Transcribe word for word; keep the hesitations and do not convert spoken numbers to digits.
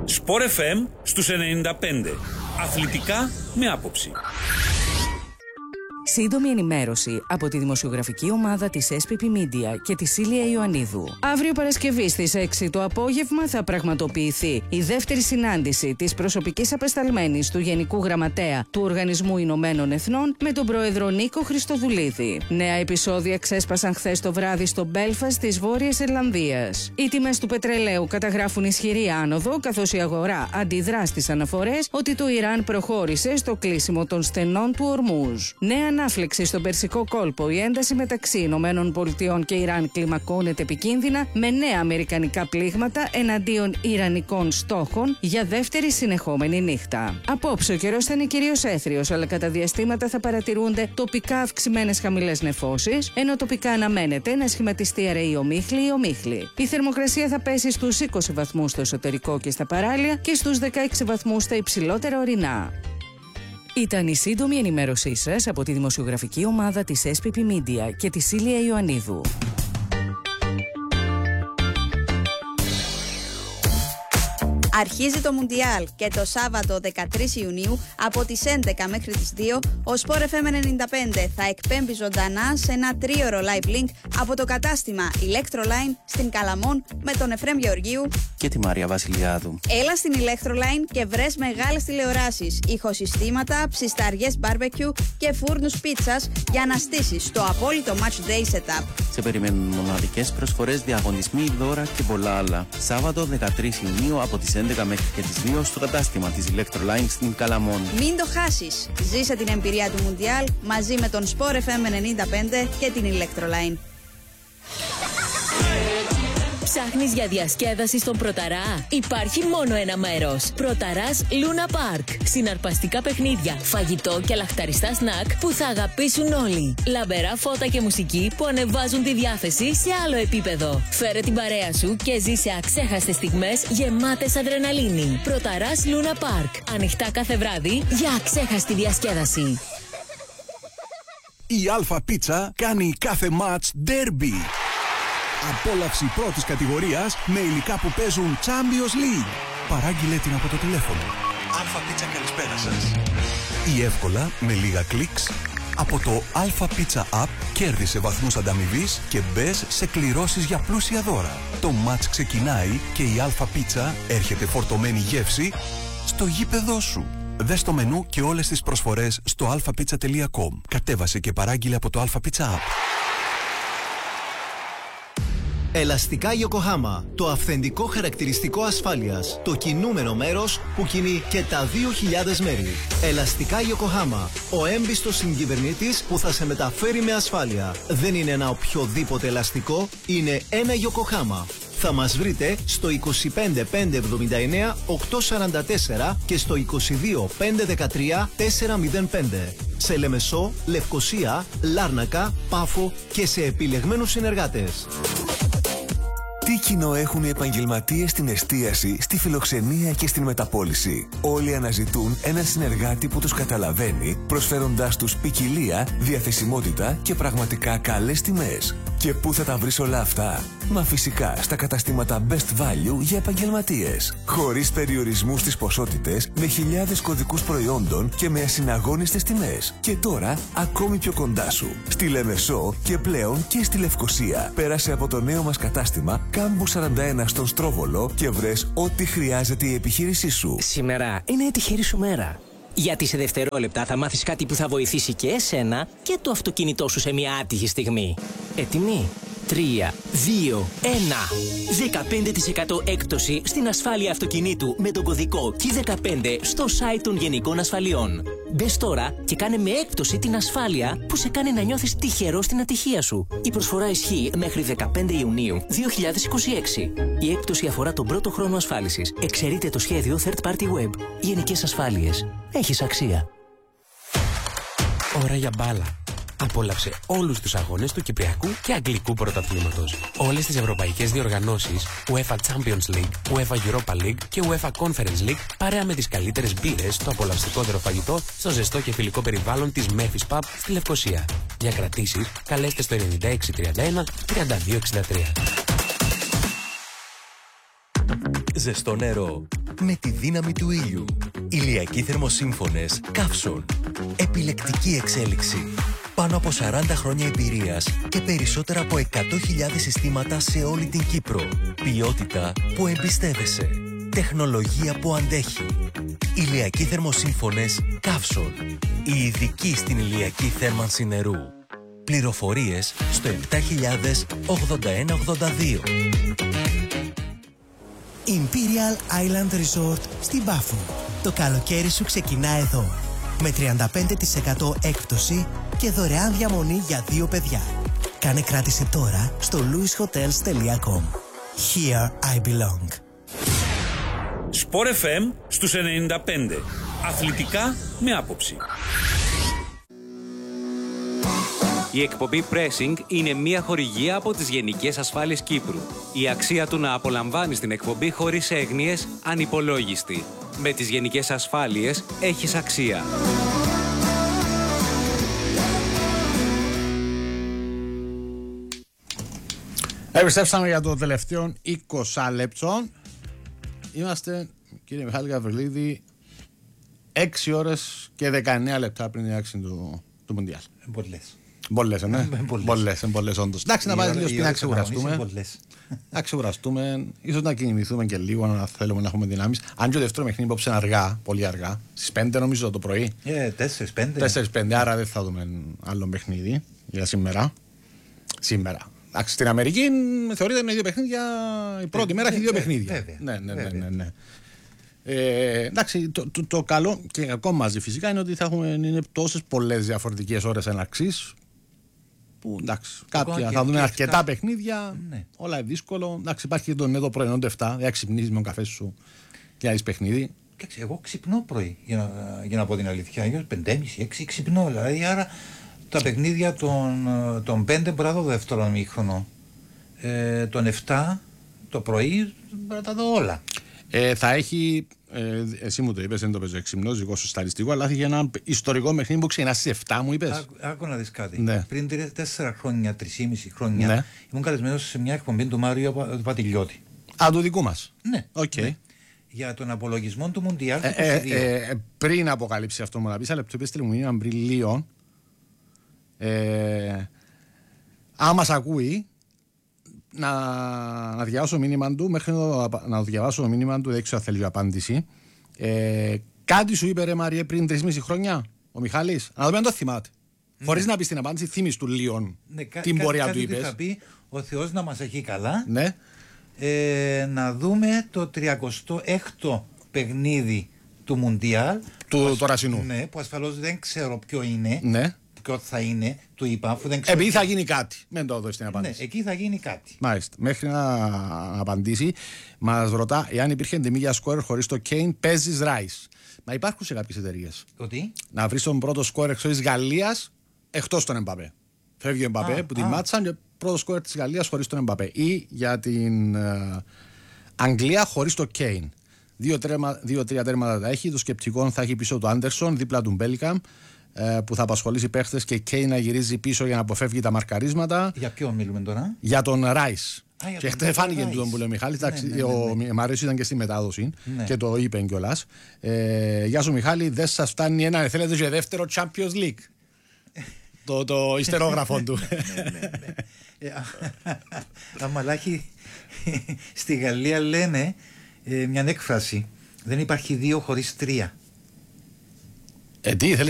Σπορ εφ εμ στους ενενήντα πέντε. Αθλητικά με άποψη. Σύντομη ενημέρωση από τη δημοσιογραφική ομάδα της ες πι πι Media και τη Σίλια Ιωαννίδου. Αύριο Παρασκευή στις έξι το απόγευμα θα πραγματοποιηθεί η δεύτερη συνάντηση της προσωπικής απεσταλμένης του Γενικού Γραμματέα του Οργανισμού Ηνωμένων Εθνών με τον πρόεδρο Νίκο Χριστοδουλίδη. Νέα επεισόδια ξέσπασαν χθες το βράδυ στο Μπέλφαστ της Βόρειας Ιρλανδίας. Οι τιμές του πετρελαίου καταγράφουν ισχυρή άνοδο, καθώς η αγορά αντιδρά στις αναφορές ότι το Ιράν προχώρησε στο κλείσιμο των στενών του Ορμούζ. Νέα ανάφλεξη στον Περσικό κόλπο. Η ένταση μεταξύ Ηνωμένων Πολιτειών και Ιράν κλιμακώνεται επικίνδυνα με νέα αμερικανικά πλήγματα εναντίον ιρανικών στόχων για δεύτερη συνεχόμενη νύχτα. Απόψε ο καιρός θα είναι κυρίως έθριος, αλλά κατά διαστήματα θα παρατηρούνται τοπικά αυξημένες χαμηλές νεφώσεις, ενώ τοπικά αναμένεται να σχηματιστεί αραιή ομίχλη ή ομίχλη. Η θερμοκρασία θα πέσει στους είκοσι βαθμούς στο εσωτερικό και στα παράλια και στους δεκαέξι βαθμούς στα υψηλότερα ορεινά. Ήταν η σύντομη ενημέρωσή σας από τη δημοσιογραφική ομάδα της ες πι πι Media και τη Σίλια Ιωαννίδου. Αρχίζει το Μουντιάλ και το Σάββατο δεκατρείς Ιουνίου από τις έντεκα μέχρι τις δύο ο Σπορ εφ εμ ενενήντα πέντε θα εκπέμπει ζωντανά σε ένα τρίωρο live link από το κατάστημα Electroline στην Καλαμών με τον Εφραίμ Γεωργίου και τη Μαρία Βασιλιάδου. Έλα στην Electroline και βρες μεγάλες τηλεοράσεις, ηχοσυστήματα, ψισταριές barbecue και φούρνους πίτσας για να στήσεις το απόλυτο match day setup. Σε περιμένουν μοναδικές προσφορές, διαγωνισμοί, δώρα και πολλά άλλα. Σάββατο δεκατρείς Ιουνίου από τις έντεκα μέχρι και τις δύο στο κατάστημα της Electroline στην Καλαμών. Μην το χάσεις! Ζήσε την εμπειρία του Μουντιάλ μαζί με τον Σπορ εφ εμ ενενήντα πέντε και την Electroline. Ψάχνεις για διασκέδαση στον Πρωταρά? Υπάρχει μόνο ένα μέρος. Πρωταράς Luna Park. Συναρπαστικά παιχνίδια, φαγητό και λαχταριστά σνακ που θα αγαπήσουν όλοι. Λαμπερά φώτα και μουσική που ανεβάζουν τη διάθεση σε άλλο επίπεδο. Φέρε την παρέα σου και ζήσε αξέχαστες στιγμές γεμάτες αδρεναλίνη. Πρωταράς Luna Park. Ανοιχτά κάθε βράδυ για αξέχαστη διασκέδαση. Η Αλφα Πίτσα κάνει κάθε μάτς ντέρμπι. Απόλαυση πρώτης κατηγορίας με υλικά που παίζουν Champions League. Παράγγειλε την από το τηλέφωνο. Αλφα Πίτσα, καλησπέρα σας. Ή εύκολα, με λίγα κλικς, από το Αλφα Πίτσα App κέρδισε βαθμούς ανταμοιβής και μπες σε κληρώσεις για πλούσια δώρα. Το μάτς ξεκινάει και η Αλφα Πίτσα έρχεται φορτωμένη γεύση στο γήπεδό σου. Δες το μενού και όλες τις προσφορές στο αλφαπίτσα τελεία κομ. Κατέβασε και παράγγειλε από το Αλφα Pizza App. Ελαστικά Yokohama, το αυθεντικό χαρακτηριστικό ασφάλειας. Το κινούμενο μέρος που κινεί και τα δύο χιλιάδες μέρη. Ελαστικά Yokohama, ο έμπιστος συγκυβερνήτης που θα σε μεταφέρει με ασφάλεια. Δεν είναι ένα οποιοδήποτε ελαστικό, είναι ένα Yokohama. Θα μας βρείτε στο είκοσι πέντε πεντακόσια εβδομήντα εννέα οκτακόσια σαράντα τέσσερα και στο είκοσι δύο πεντακόσια δεκατρία τετρακόσια πέντε. Σε Λεμεσό, Λευκοσία, Λάρνακα, Πάφο και σε επιλεγμένους συνεργάτες. Τι κοινό έχουν οι επαγγελματίες στην εστίαση, στη φιλοξενία και στην μεταπώληση? Όλοι αναζητούν ένα συνεργάτη που τους καταλαβαίνει, προσφέροντάς τους ποικιλία, διαθεσιμότητα και πραγματικά καλές τιμές. Και πού θα τα βρεις όλα αυτά? Μα φυσικά στα καταστήματα Best Value για επαγγελματίες. Χωρίς περιορισμούς στις ποσότητες, με χιλιάδες κωδικούς προϊόντων και με ασυναγώνιστες τιμές. Και τώρα ακόμη πιο κοντά σου. Στη Λεμεσό και πλέον και στη Λευκοσία. Πέρασε από το νέο μας κατάστημα Κάμπου σαράντα ένα στον Στρόβολο και βρες ό,τι χρειάζεται η επιχείρησή σου. Σήμερα είναι η τυχερή σου μέρα. Γιατί σε δευτερόλεπτα θα μάθεις κάτι που θα βοηθήσει και εσένα και το αυτοκίνητό σου σε μια άτυχη στιγμή. Έτοιμοι? τρία, δύο, ένα. δεκαπέντε τοις εκατό έκπτωση στην ασφάλεια αυτοκινήτου με τον κωδικό κι δεκαπέντε στο site των Γενικών Ασφαλιών. Μπες τώρα και κάνε με έκπτωση την ασφάλεια που σε κάνει να νιώθεις τυχερό στην ατυχία σου. Η προσφορά ισχύει μέχρι δεκαπέντε Ιουνίου δύο χιλιάδες είκοσι έξι. Η έκπτωση αφορά τον πρώτο χρόνο ασφάλισης. Εξαιρείται το σχέδιο Third Party Web. Γενικές Ασφάλειες. Έχεις αξία. Ώρα για μπάλα. Απόλαυσε όλους τους αγώνες του Κυπριακού και Αγγλικού Πρωταθλήματος. Όλες τις ευρωπαϊκές διοργανώσεις UEFA Champions League, UEFA Europa League και UEFA Conference League παρέα με τις καλύτερες μπύρες, το απολαυστικότερο φαγητό, στο ζεστό και φιλικό περιβάλλον της Memphis Pub στη Λευκοσία. Για κρατήσεις, καλέστε στο ενενήντα έξι τριάντα ένα τριάντα δύο εξήντα τρία. Ζεστό νερό. με τη δύναμη του ήλιου. Ηλιακοί θερμοσύμφωνες Καύσον. Επιλεκτική εξέλιξη. Πάνω από σαράντα χρόνια εμπειρίας και περισσότερα από εκατό χιλιάδες συστήματα σε όλη την Κύπρο. Ποιότητα που εμπιστεύεσαι. Τεχνολογία που αντέχει. Ηλιακοί θερμοσύμφωνες Καύσον. Οι ειδικοί στην ηλιακή θέρμανση νερού. Πληροφορίες στο επτά χιλιάδες ογδόντα ένα ογδόντα δύο. Imperial Island Resort στην Πάφο. Το καλοκαίρι σου ξεκινά εδώ. Με τριάντα πέντε τοις εκατό έκπτωση και δωρεάν διαμονή για δύο παιδιά. Κάνε κράτηση τώρα στο louis hotels τελεία com. Here I belong. Σπορ εφ εμ στους ενενήντα πέντε. Αθλητικά με άποψη. Η εκπομπή Pressing είναι μια χορηγία από τις Γενικές Ασφάλειες Κύπρου. Η αξία του να απολαμβάνεις την εκπομπή χωρίς έγνοιες ανυπολόγιστη. Με τις Γενικές Ασφάλειες έχεις αξία. Επιστρέψαμε για το τελευταίο είκοσι λεπτών. Είμαστε, κύριε Μιχάλη Γαβριλίδη, έξι ώρες και δεκαεννέα λεπτά πριν την άξιση του, του Μουντιάλ. Πολλές. Πολλές, ναι. Πολλές, πολλές όντως. Εντάξει, να πάει λίγο στην να ξεκουραστούμε. Να ξεκουραστούμε, ίσως να κινηθούμε και λίγο, να θέλουμε να έχουμε δυνάμεις. Αν και το δεύτερο παιχνίδι υπόψε αργά, πολύ αργά, στις πέντε νομίζω το πρωί. Ε, τέσσερις πέντε. τέσσερις πέντε, άρα δεν θα δούμε άλλο παιχνίδι για σήμερα. Σήμερα. Εντάξει, στην Αμερική θεωρείται είναι δύο παιχνίδια, η πρώτη ε, μέρα έχει δύο παιχνίδια. Βέβαια, ναι, ναι, ναι, ναι, ναι. Ε, εντάξει, το, το, το καλό και ακόμα μαζί φυσικά είναι ότι θα έχουμε είναι τόσες πολλές διαφορετικές ώρες έναρξης. Που εντάξει, κάποια θα δούμε αρκετά εφτά παιχνίδια. Ναι. Όλα είναι δύσκολο. Εντάξει, υπάρχει το νέο πρωινό το εφτά, δεν ξυπνήσεις με τον καφέ σου και να έχεις παιχνίδι. Κοίταξε, εγώ ξυπνώ πρωί για να, για να πω την αλήθεια. Για πέντε και μισή έξι ξυπνώ. Δηλαδή, άρα τα παιχνίδια των, των πέντε μπορεί να δω δεύτερο ημίχρονο. Ε, των εφτά το πρωί μπορεί να τα δω όλα. Ε, θα έχει, ε, εσύ μου το είπες, δεν το παίζω εξυμνός, δικό σου στατιστικό, αλλά θα έχει ένα ιστορικό παιχνίδι που ξεκινά στις εφτά, μου είπες. Άκου να δεις κάτι. Ναι. Πριν τέσσερα χρόνια, τρία χρόνια, ναι. ήμουν καλεσμένος σε μια εκπομπή του Μάριου Πατηλιώτη. Α, του δικού μας. Ναι. Okay. Ναι. Για τον απολογισμό του Μουντιάλ του ε, είκοσι δύο. Ε, ε, πριν αποκαλύψει αυτό μου να πεις, αλλά το είπες τηλεμονία πριν λίγο. Ε, άμα σ' ακούει, να, να διαβάσω το μήνυμα του, μέχρι να, να διαβάσω το μήνυμα του, δεν ξέρω αν θέλει απάντηση. Ε, κάτι σου είπε ρε Μάριε πριν τρεις μισή χρόνια, ο Μιχάλης, να δούμε αν το θυμάται. Ναι. Χωρίς να πεις την απάντηση, θύμεις του λίγο ναι, την κα, πορεία κα, του είπες. Κάτι θα πει, ο Θεός να μας έχει καλά, ναι. ε, να δούμε το τριακοστό έκτο παιχνίδι του Μουντιάλ. Του Ρασινού. Ναι, που ασφαλώς δεν ξέρω ποιο είναι. Ναι. Ποιο θα είναι, του είπα, αφού δεν ξέρω. Επειδή θα γίνει κάτι. Μην το δώσει την απάντηση. Ναι, εκεί θα γίνει κάτι. Μάλιστα. Μέχρι να απαντήσει, μας ρωτά εάν υπήρχε εντεμίγια σκόρερ χωρίς το Kane, παίζεις Rice. Μα υπάρχουν σε κάποιες εταιρείες. Ότι? Να βρεις τον πρώτο σκόρερ της Γαλλίας εκτός τον Εμπαπέ. Φεύγει ο Εμπαπέ που τη μάτσαν και πρώτο σκόρερ της Γαλλίας χωρίς τον Εμπαπέ. Ή για την uh, Αγγλία χωρίς το Kane. Δύο-τρία τέρματα τα έχει. Το σκεπτικό θα έχει πίσω του Άντερσον, δίπλα του Μπέλικαμ, που θα απασχολήσει παίχτες και Κέι να γυρίζει πίσω για να αποφεύγει τα μαρκαρίσματα. Για ποιον μιλούμε τώρα? Για τον Ράις. Α, και χτες φάνηκε τον που λέει ο Μιχάλης. Ναι, ναι, ναι, ναι. Ο Μαρίσης ήταν και στη μετάδοση, ναι. Και το είπε κιόλας. Ε, Γεια σου Μιχάλη, δεν σας φτάνει ένα, θέλετε και δεύτερο Champions League. το, το ιστερόγραφο του. Ναι, ναι, ναι. Αμαλάχη, στη Γαλλία λένε ε, μια έκφραση. Δεν υπάρχει δύο χωρίς τρία. Ε, τι,